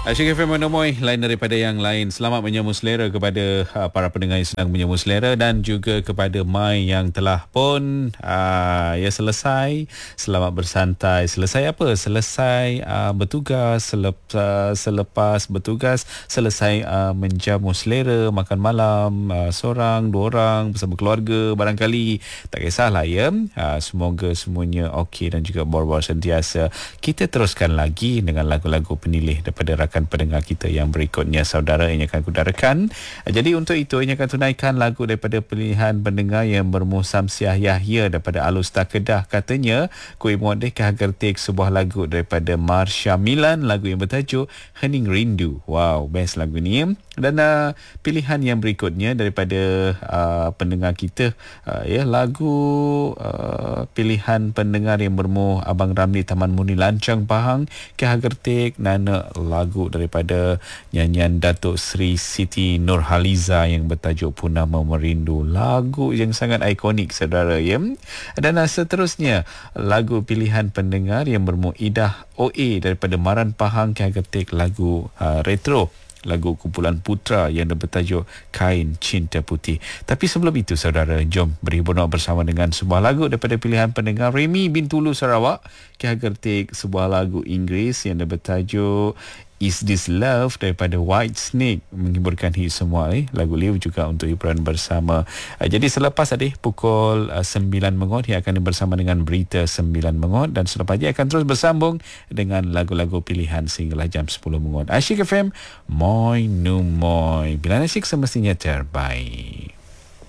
Asyik FM Menemui lain daripada yang lain. Selamat menyambut selera kepada para pendengar yang sedang menyambut selera dan juga kepada Mai yang telah pun ya selesai. Selamat bersantai. Selesai apa? Selesai bertugas, selepas bertugas selesai menjamu selera, makan malam seorang, dua orang bersama keluarga barangkali. Tak kisahlah ya. Semoga semuanya okey dan juga bor-bor sentiasa. Kita teruskan lagi dengan lagu-lagu penilih daripada rakan pendengar kita yang berikutnya, saudara, yang akan kudarakan. Jadi untuk itu ini akan tunaikan lagu daripada pilihan pendengar yang bermusam Siah Yahya daripada Alusta Kedah. Katanya Kuih Modeh Kahagertik, sebuah lagu daripada Marsha Milan, lagu yang bertajuk Hening Rindu. Wow, best lagu ni. Dan pilihan yang berikutnya daripada pendengar kita, ya, lagu pilihan pendengar yang bermu Abang Ramli Taman Muni Lancang Pahang Kahagertik, Nana, lagu daripada nyanyian Datuk Sri Siti Nurhaliza yang bertajuk Purnama Merindu, lagu yang sangat ikonik, saudara, ya. Dan seterusnya lagu pilihan pendengar yang bermu Idah OA daripada Maran Pahang Kahagertik, lagu retro, lagu kumpulan Putra yang bertajuk Kain Cinta Putih. Tapi sebelum itu, saudara, jom berhibur bersama dengan sebuah lagu daripada pilihan pendengar Remy Bintulu Sarawak Kahagertik, sebuah lagu Inggeris yang bertajuk Is This Love daripada White Snake, menghiburkan hit semua. Lagu Liu juga untuk hiburan bersama. Jadi selepas tadi pukul 9 mengot, ia akan bersama dengan berita 9 mengot, dan selepas dia akan terus bersambung dengan lagu-lagu pilihan sehinggalah jam 10 mengot. Asyik FM, Moi Nu Moi, bila asyik semestinya terbaik.